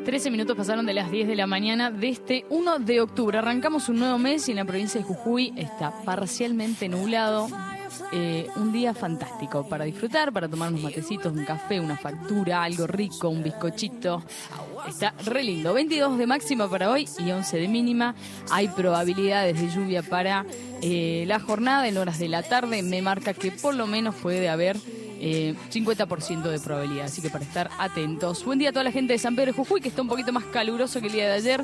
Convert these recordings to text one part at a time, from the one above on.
13 minutos pasaron de las 10 de la mañana de este 1 de octubre. Arrancamos un nuevo mes y en la provincia de Jujuy está parcialmente nublado. Un día fantástico para disfrutar, para tomar unos matecitos, un café, una factura, algo rico, un bizcochito. Está re lindo. 22 de máxima para hoy y 11 de mínima. Hay probabilidades de lluvia para la jornada en horas de la tarde. Me marca que por lo menos puede haber 50% de probabilidad, así que para estar atentos. Buen día a toda la gente de San Pedro de Jujuy, que está un poquito más caluroso que el día de ayer.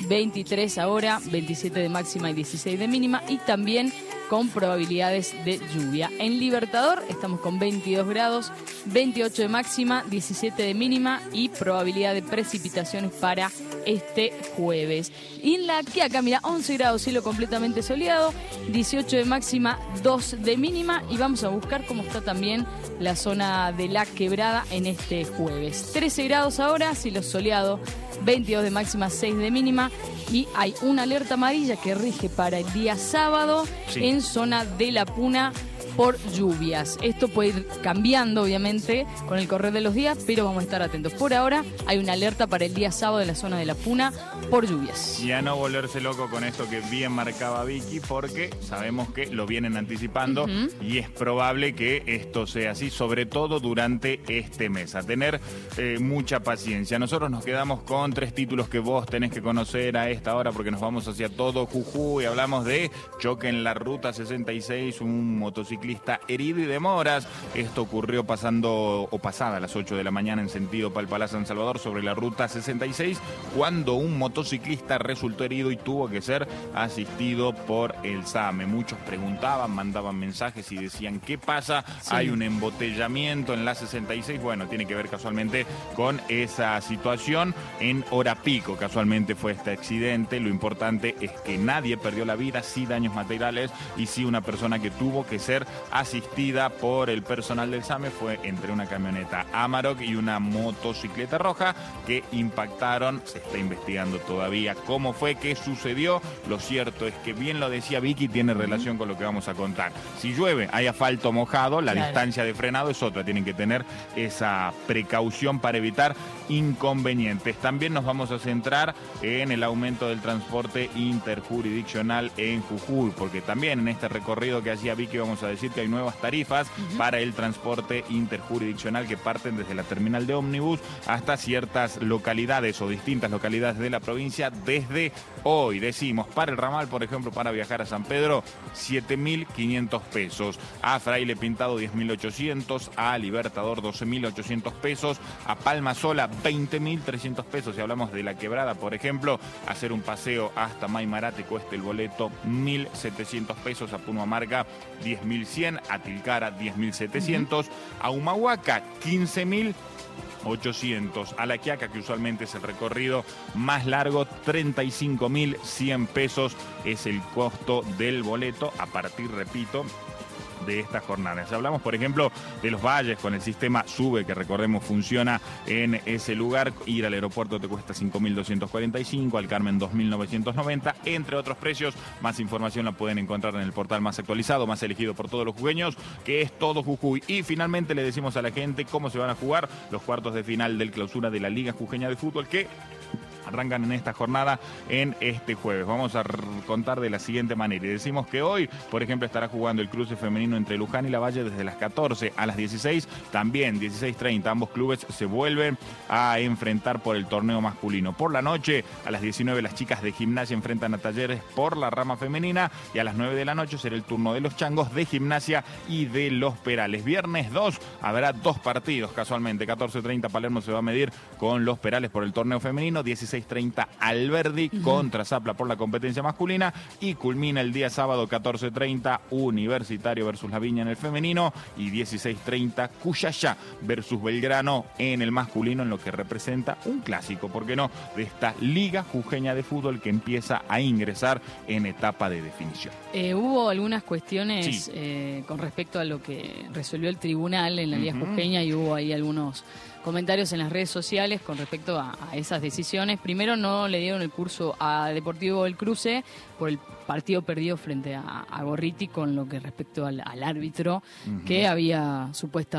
23 ahora, 27 de máxima y 16 de mínima, y también con probabilidades de lluvia. En Libertador estamos con 22 grados, 28 de máxima, 17 de mínima y probabilidad de precipitaciones para este jueves. Y en La Quiaca, mira, 11 grados, cielo completamente soleado, 18 de máxima, 2 de mínima, y vamos a buscar cómo está también la zona de La Quebrada en este jueves. 13 grados ahora, cielo soleado, 22 de máxima, 6 de mínima, y hay una alerta amarilla que rige para el día sábado en zona de La Puna por lluvias. Esto puede ir cambiando, obviamente, con el correr de los días, pero vamos a estar atentos. Por ahora hay una alerta para el día sábado en la zona de La Puna por lluvias. Y a no volverse loco con esto que bien marcaba Vicky, porque sabemos que lo vienen anticipando y es probable que esto sea así, sobre todo durante este mes. A tener mucha paciencia. Nosotros nos quedamos con 3 títulos que vos tenés que conocer a esta hora, porque nos vamos hacia todo Jujuy. Hablamos de choque en la ruta 66, un motociclista herido y demoras. Esto ocurrió pasada a las 8 de la mañana en sentido Palpalá San Salvador sobre la ruta 66, cuando un motociclista resultó herido y tuvo que ser asistido por el SAME. Muchos preguntaban, mandaban mensajes y decían, ¿qué pasa? Hay un embotellamiento en la 66. Bueno, tiene que ver casualmente con esa situación. En hora pico casualmente fue este accidente. Lo importante es que nadie perdió la vida, sí daños materiales y sí una persona que tuvo que ser asistida por el personal del SAME. Fue entre una camioneta Amarok y una motocicleta roja que impactaron. Se está investigando todavía cómo fue, qué sucedió. Lo cierto es que, bien lo decía Vicky, tiene relación con lo que vamos a contar. Si llueve, hay asfalto mojado, la distancia de frenado es otra. Tienen que tener esa precaución para evitar inconvenientes. También nos vamos a centrar en el aumento del transporte interjurisdiccional en Jujuy, porque también en este recorrido que hacía Vicky vamos a decir que hay nuevas tarifas para el transporte interjurisdiccional que parten desde la terminal de ómnibus hasta ciertas localidades o distintas localidades de la provincia desde hoy. Decimos, para el ramal, por ejemplo, para viajar a San Pedro, 7.500 pesos. A Fraile Pintado, 10.800. A Libertador, 12.800 pesos. A Palma Sola, 20.300 pesos. Si hablamos de La Quebrada, por ejemplo, hacer un paseo hasta Maimarate cuesta el boleto 1.700 pesos. A Pumamarca, 10.100. A Tilcara, 10.700. A Humahuaca, 15.800. A La Quiaca, que usualmente es el recorrido más largo, 35.100 pesos es el costo del boleto a partir, repito, de estas jornadas. Hablamos, por ejemplo, de Los Valles con el sistema SUBE, que recordemos funciona en ese lugar. Ir al aeropuerto te cuesta 5.245, al Carmen 2.990, entre otros precios. Más información la pueden encontrar en el portal más actualizado, más elegido por todos los jujeños, que es Todo Jujuy. Y finalmente le decimos a la gente cómo se van a jugar los cuartos de final del clausura de la Liga Jujeña de Fútbol, que arrancan en esta jornada en este jueves. Vamos a contar de la siguiente manera. Y decimos que hoy, por ejemplo, estará jugando el cruce femenino entre Luján y Lavalle desde las 14 a las 16. También 16:30. Ambos clubes se vuelven a enfrentar por el torneo masculino. Por la noche, a las 19, las chicas de Gimnasia enfrentan a Talleres por la rama femenina. Y a las 9 de la noche será el turno de los changos, de Gimnasia y de los Perales. Viernes 2 habrá 2 partidos casualmente. 14:30 Palermo se va a medir con los Perales por el torneo femenino. 16:30 Alberdi contra Zapla por la competencia masculina, y culmina el día sábado 14:30 Universitario versus La Viña en el femenino, y 16:30 Cuyayá versus Belgrano en el masculino, en lo que representa un clásico, ¿por qué no?, de esta Liga Jujeña de Fútbol que empieza a ingresar en etapa de definición. Hubo algunas cuestiones con respecto a lo que resolvió el tribunal en la Liga Jujeña, y hubo ahí algunos comentarios en las redes sociales con respecto a esas decisiones. Primero, no le dieron el curso a Deportivo El Cruce por el partido perdido frente a Gorriti con lo que respecto al árbitro que había supuestamente